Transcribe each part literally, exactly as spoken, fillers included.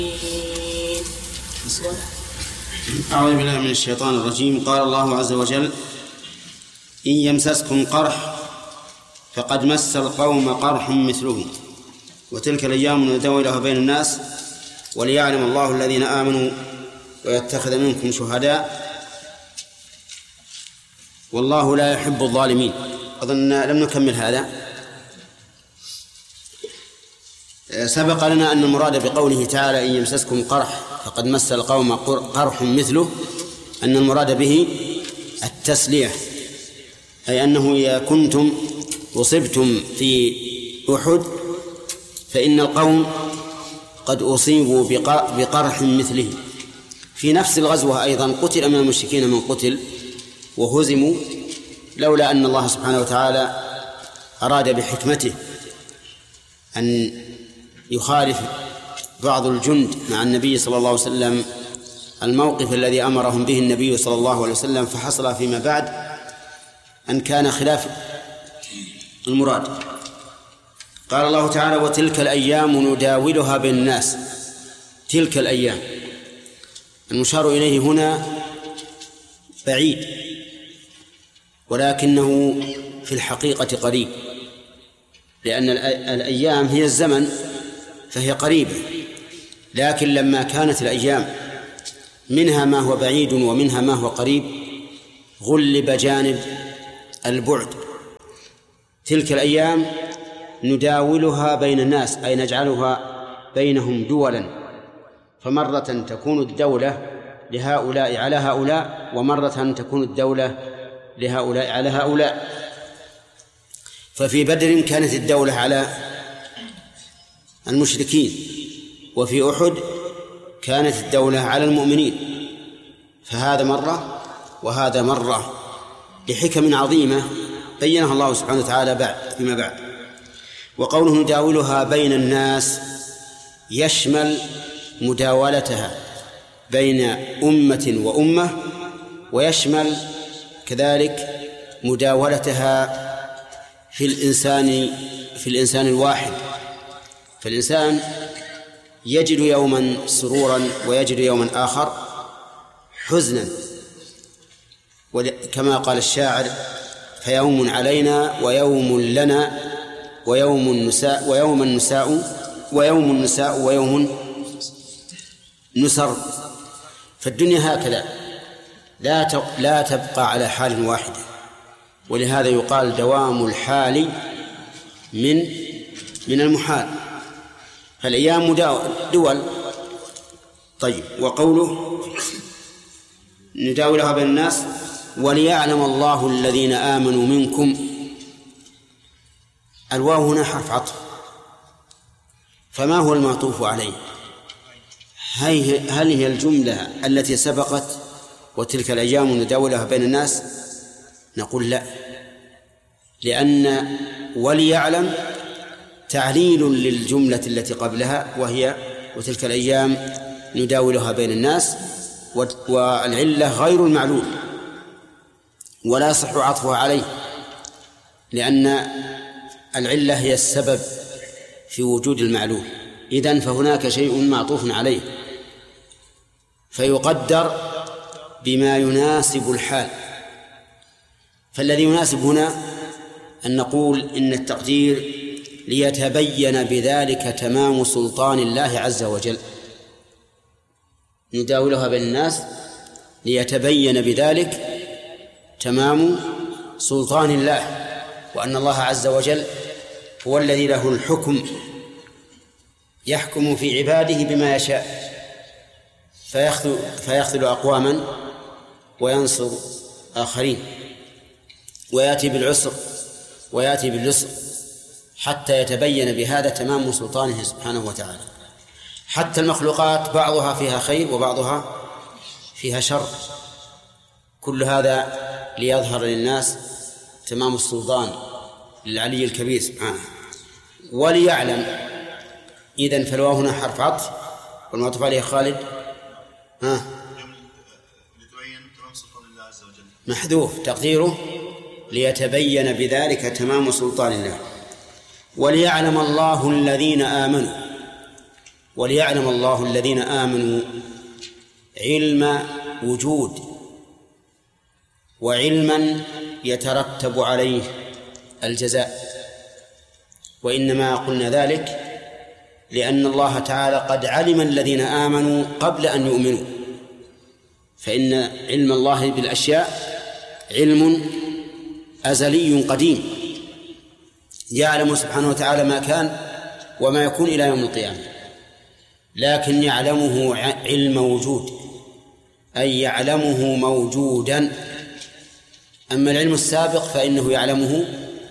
أعوذ بالله من الشيطان الرجيم. قال الله عز وجل: إن يمسسكم قرح فقد مس القوم قرح مثله وتلك الأيام نداولها بين الناس وليعلم الله الذين آمنوا ويتخذ منكم شهداء والله لا يحب الظالمين. أظن لم نكمل هذا. سبق لنا أن المراد بقوله تعالى إن يمسسكم قرح فقد مس القوم قرح مثله أن المراد به التسلية، أي أنه إذا كنتم أصبتم في أحد فإن القوم قد أصيبوا بقرح مثله. في نفس الغزوة أيضا قتل من المشركين من قتل وهزموا، لولا أن الله سبحانه وتعالى أراد بحكمته أن يخالف بعض الجند مع النبي صلى الله عليه وسلم الموقف الذي أمرهم به النبي صلى الله عليه وسلم، فحصل فيما بعد أن كان خلاف المراد. قال الله تعالى: وتلك الأيام نداولها بين الناس. تلك الأيام المشار إليه هنا بعيد ولكنه في الحقيقة قريب، لأن الأيام هي الزمن فهي قريبة، لكن لما كانت الأيام منها ما هو بعيد ومنها ما هو قريب غلب جانب البعد. تلك الأيام نداولها بين الناس أي نجعلها بينهم دولا، فمرة تكون الدولة لهؤلاء على هؤلاء ومرة تكون الدولة لهؤلاء على هؤلاء. ففي بدر كانت الدولة على المشركين، وفي أحد كانت الدولة على المؤمنين، فهذا مرة وهذا مرة لحكم عظيمة بينها الله سبحانه وتعالى بعد فيما بعد. وقوله نداولها بين الناس يشمل مداولتها بين أمة وأمة، ويشمل كذلك مداولتها في الإنسان في الإنسان الواحد. فالإنسان يجد يوما سرورا ويجد يوما آخر حزنا، كما قال الشاعر: فيوم علينا ويوم لنا ويوم النساء ويوم النساء ويوم النساء ويوم نسر. فالدنيا هكذا لا لا تبقى على حال واحدة، ولهذا يقال دوام الحال من من المحال. فالأيام دول. طيب، وقوله نداولها بين الناس وليعلم الله الذين آمنوا منكم. الواو هنا حرف عطف، فما هو المعطوف عليه؟ هل هي الجملة التي سبقت وتلك الأيام نداولها بين الناس؟ نقول لا، لأن وليعلم تعليل للجملة التي قبلها وهي وتلك الأيام نداولها بين الناس، والعلة غير المعلول ولا يصح عطفها عليه، لأن العلة هي السبب في وجود المعلول. إذن فهناك شيء معطوف عليه فيقدر بما يناسب الحال. فالذي يناسب هنا أن نقول إن التقدير ليتبين بذلك تمام سلطان الله عز وجل. نداولها بين الناس ليتبين بذلك تمام سلطان الله، وأن الله عز وجل هو الذي له الحكم، يحكم في عباده بما يشاء، فيخذل, فيخذل أقواما وينصر آخرين، ويأتي بالعسر ويأتي باليسر، حتى يتبين بهذا تمام سلطانه سبحانه وتعالى. حتى المخلوقات بعضها فيها خير وبعضها فيها شر، كل هذا ليظهر للناس تمام السلطان للعلي الكبير سبحانه. وليعلم، إذن فالواو هنا حرف عطف والمعطوف عليه خالد ها محذوف تقديره ليتبين بذلك تمام سلطان الله. وليعلم الله الذين آمنوا، وليعلم الله الذين آمنوا علم وجود، وعلما يترتب عليه الجزاء. وإنما قلنا ذلك لأن الله تعالى قد علم الذين آمنوا قبل أن يؤمنوا، فإن علم الله بالأشياء علم أزلي قديم، يعلم سبحانه وتعالى ما كان وما يكون إلى يوم القيامة، لكن يعلمه علم وجود، أي يعلمه موجودا. أما العلم السابق فإنه يعلمه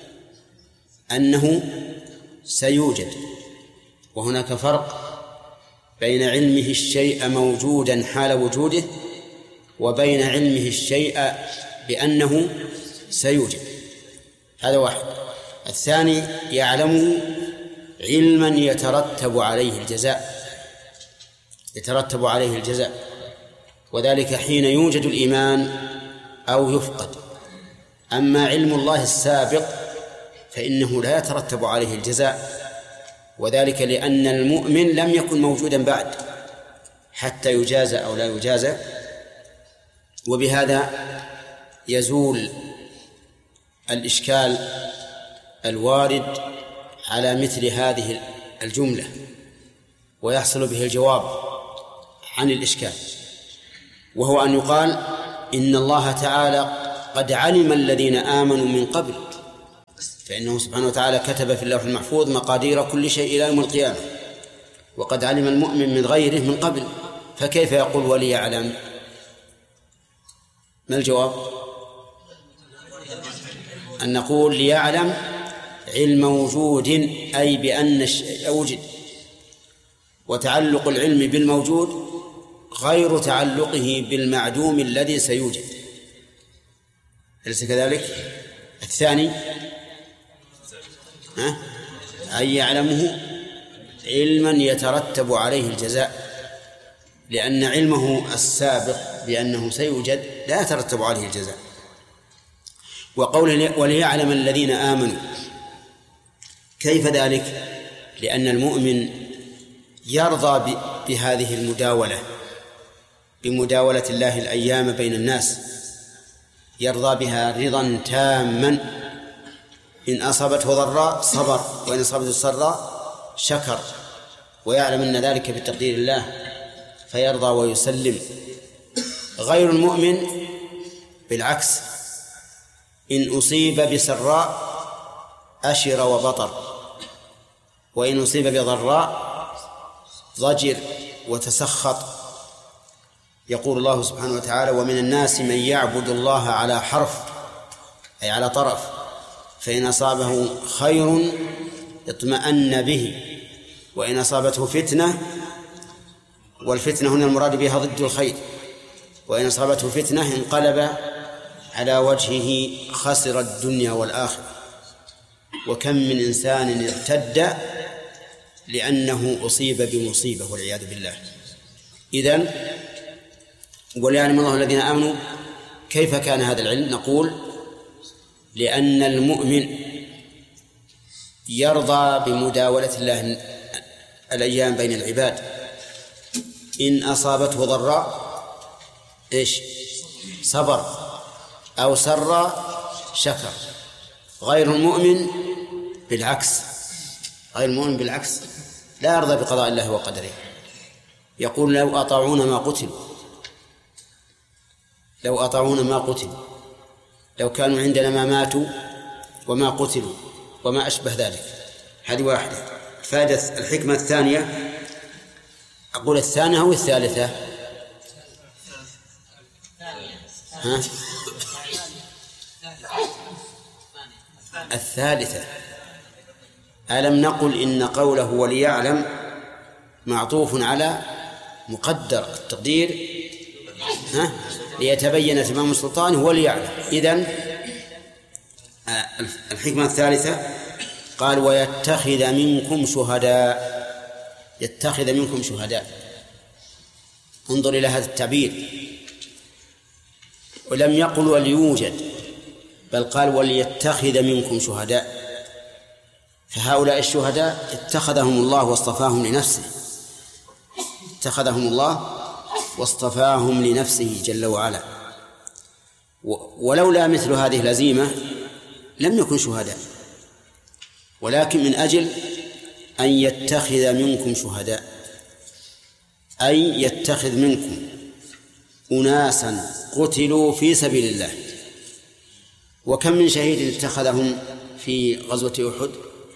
أنه سيوجد، وهناك فرق بين علمه الشيء موجودا حال وجوده وبين علمه الشيء بأنه سيوجد، هذا واحد. الثاني يعلمه علما يترتب عليه الجزاء، يترتب عليه الجزاء، وذلك حين يوجد الإيمان أو يفقد. أما علم الله السابق فإنه لا يترتب عليه الجزاء، وذلك لأن المؤمن لم يكن موجودا بعد حتى يجازى أو لا يجازى. وبهذا يزول الإشكال الوارد على مثل هذه الجملة، ويحصل به الجواب عن الإشكال، وهو أن يقال إن الله تعالى قد علم الذين آمنوا من قبل، فإنه سبحانه وتعالى كتب في اللوح المحفوظ مقادير كل شيء إلى يوم القيامة، وقد علم المؤمن من غيره من قبل، فكيف يقول وليعلم؟ ما الجواب؟ أن نقول ليعلم علم وجود، أي بأن الشيء وجد، وتعلق العلم بالموجود غير تعلقه بالمعدوم الذي سيوجد، أليس كذلك؟ الثاني ها؟ أي يعلمه علما يترتب عليه الجزاء، لأن علمه السابق بأنه سيوجد لا يترتب عليه الجزاء. وقوله وليعلم الذين آمنوا، كيف ذلك؟ لأن المؤمن يرضى بهذه المداولة، بمداولة الله الأيام بين الناس، يرضى بها رضا تاما. إن أصابته ضراء صبر، وإن أصابته سراء شكر، ويعلم أن ذلك بتقدير الله فيرضى ويسلم. غير المؤمن بالعكس، إن أصيب بسراء أشر وبطر، وإن أصيب بضراء ضجر وتسخط. يقول الله سبحانه وتعالى ومن الناس من يعبد الله على حرف، أي على طرف، فإن أصابه خير اطمأن به، وإن أصابته فتنة، والفتنة هنا المراد بها ضد الخير، وإن أصابته فتنة انقلب على وجهه خسر الدنيا والآخرة. وكم من إنسان ارتد لأنه أصيب بمصيبة والعياذ بالله. إذن وليعلم الله الذين آمنوا. كيف كان هذا العلم؟ نقول لأن المؤمن يرضى بمداولة الله الأيام بين العباد. إن أصابته ضراء إيش؟ صبر، أو سر شكر. غير المؤمن بالعكس، غير المؤمن بالعكس لا يرضى بقضاء الله وقدره، يقول لو أطاعون ما قتلوا، لو أطاعون ما قتلوا، لو كانوا عندنا ما ماتوا وما قتلوا وما أشبه ذلك. هذه واحدة. فائدة الحكمة الثانية، أقول الثانية أو الثالثة؟ ها؟ الثالثة. ألم نقل إن قوله وليعلم معطوف على مقدر التقدير ها؟ ليتبين تمام سلطانه وليعلم. إذن الحكمة الثالثة قال ويتخذ منكم شهداء، يتخذ منكم شهداء. انظر إلى هذا التعبير، ولم يقل وليوجد، بل قال وليتخذ منكم شهداء. فهؤلاء الشهداء اتخذهم الله واصطفاهم لنفسه، اتخذهم الله واصطفاهم لنفسه جل وعلا. ولولا مثل هذه الهزيمة لم يكن شهداء، ولكن من أجل أن يتخذ منكم شهداء، أي يتخذ منكم أناسا قتلوا في سبيل الله. وكم من شهيد اتخذهم في غزوة أحد؟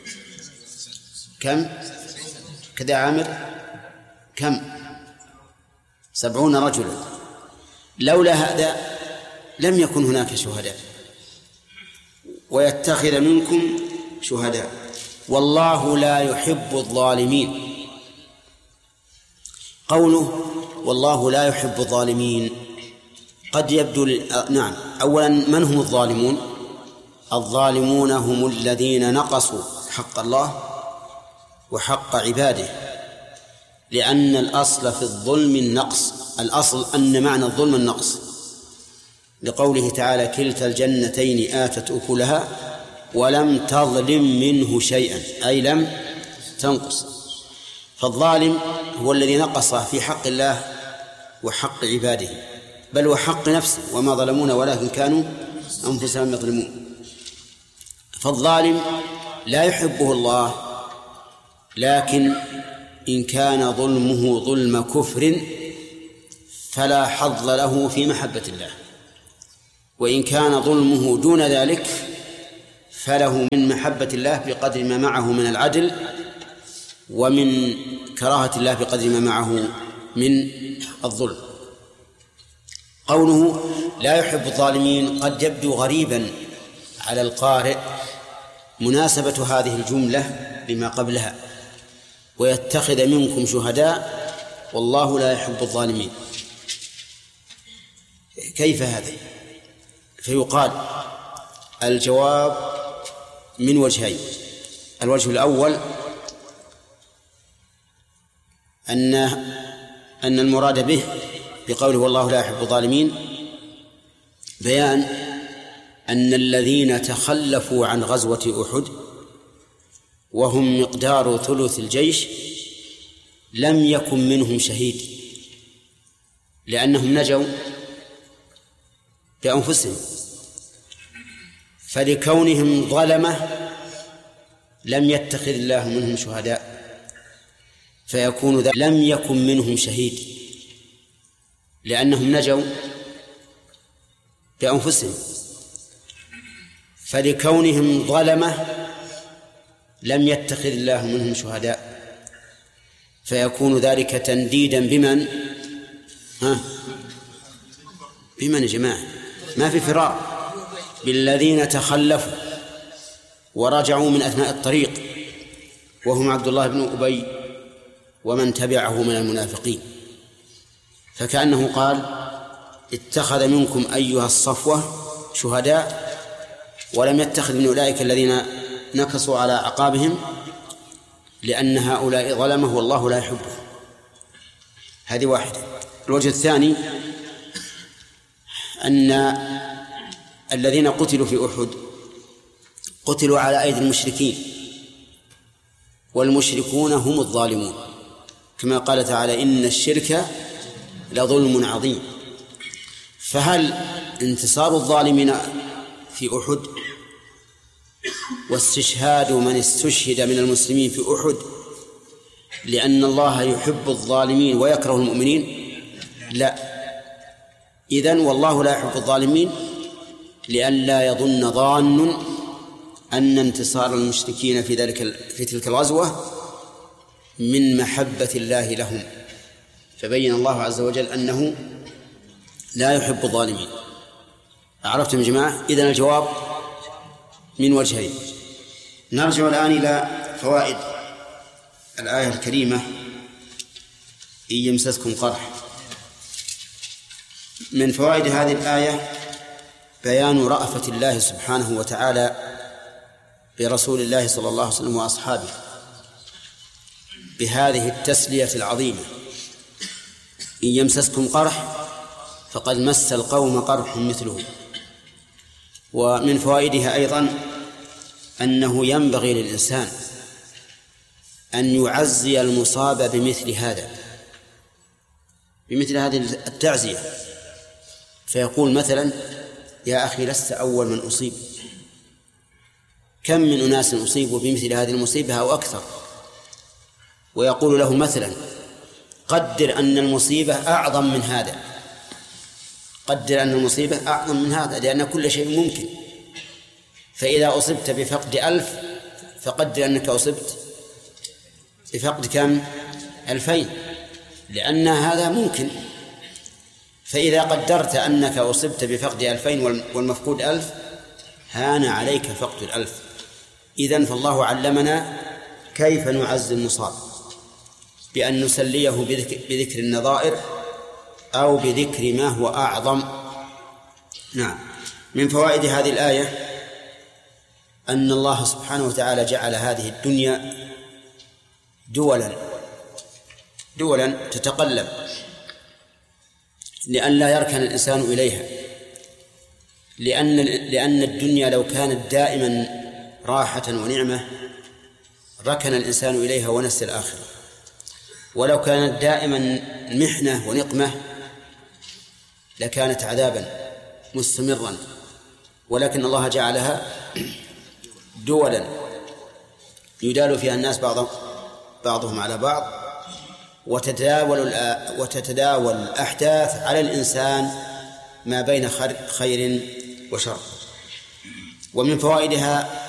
كم؟ كذا عامر كم؟ سبعون رجلا. لولا هذا لم يكن هناك شهداء. ويتخذ منكم شهداء والله لا يحب الظالمين. قوله والله لا يحب الظالمين قد يبدو ل... نعم. أولا، من هم الظالمون؟ الظالمون هم الذين نقصوا حق الله وحق عباده، لأن الأصل في الظلم النقص. الأصل أن معنى الظلم النقص، لقوله تعالى كلتا الجنتين آتت أكلها ولم تظلم منه شيئا، أي لم تنقص. فالظالم هو الذي نقص في حق الله وحق عباده، بل وحق نفسه، وما ظلمونا ولكن كانوا أنفسهم يظلمون. فالظالم لا يحبه الله، لكن إن كان ظلمه ظلم كفر فلا حظ له في محبة الله، وإن كان ظلمه دون ذلك فله من محبة الله بقدر ما معه من العدل، ومن كراهة الله بقدر ما معه من الظلم. قوله لا يحب الظالمين قد يبدو غريبا على القارئ مناسبة هذه الجملة لما قبلها، ويتخذ منكم شهداء والله لا يحب الظالمين. كيف هذا؟ فيقال الجواب من وجهين. الوجه الأول أن أن المراد به بقوله والله لا يحب الظالمين بيان أن الذين تخلفوا عن غزوة أحد وهم مقدار ثلث الجيش لم يكن منهم شهيد، لأنهم نجوا بأنفسهم، فلكونهم ظلمة لم يتخذ الله منهم شهداء، فيكون ذلك لم يكن منهم شهيد لأنهم نجوا بأنفسهم، فلكونهم ظلمة لم يتخذ الله منهم شهداء، فيكون ذلك تنديدا بمن؟ ها؟ بمن يا جماعة؟ ما في فرار، بالذين تخلفوا ورجعوا من أثناء الطريق، وهم عبد الله بن أبي ومن تبعه من المنافقين. فكأنه قال اتخذ منكم أيها الصفوة شهداء، ولم يتخذ من أولئك الذين نكصوا على أعقابهم، لأن هؤلاء ظلمه والله لا يحبه. هذه واحدة. الوجه الثاني أن الذين قتلوا في أحد قتلوا على أيدي المشركين، والمشركون هم الظالمون، كما قال تعالى إن الشرك لظلم عظيم. فهل انتصار الظالمين في أحد واستشهاد من استشهد من المسلمين في أحد لأن الله يحب الظالمين ويكره المؤمنين؟ لا. إذن والله لا يحب الظالمين لئلا يظن ظان أن انتصار المشركين في ذلك في تلك الغزوة من محبة الله لهم، فبين الله عز وجل أنه لا يحب الظالمين. عرفتم يا جماعة؟ إذن الجواب من وجهين. نرجع الآن إلى فوائد الآية الكريمة إن يمسسكم قرح. من فوائد هذه الآية بيان رأفة الله سبحانه وتعالى برسول الله صلى الله عليه وسلم وأصحابه بهذه التسلية العظيمة: إن يمسسكم قرح فقد مس القوم قرح مثله. ومن فوائدها أيضا أنه ينبغي للإنسان أن يعزي المصاب بمثل هذا، بمثل هذه التعزية، فيقول مثلا: يا أخي لست أول من أصيب، كم من أناس أصيبوا بمثل هذه المصيبة أو أكثر. ويقول له مثلا: قدر أن المصيبة أعظم من هذا، قدر أن المصيبة أعظم من هذا، لأن كل شيء ممكن. فإذا أصبت بفقد ألف فقدر أنك أصبت بفقد كم؟ ألفين، لأن هذا ممكن. فإذا قدرت أنك أصبت بفقد ألفين والمفقود ألف هان عليك فقد الألف. إذن فالله علمنا كيف نعزي المصاب، بأن نسليه بذكر النظائر أو بذكر ما هو أعظم. نعم. من فوائد هذه الآية أن الله سبحانه وتعالى جعل هذه الدنيا دولا دولا تتقلب، لئلا يركن الإنسان إليها، لأن لأن الدنيا لو كانت دائما راحة ونعمة ركن الإنسان إليها ونسي الآخرة، ولو كانت دائما محنة ونقمة لكانت عذابا مستمرا. ولكن الله جعلها دولا يدال فيها الناس بعضهم بعضهم على بعض، وتتداول وتتداول الأحداث على الإنسان ما بين خير وشر. ومن فوائدها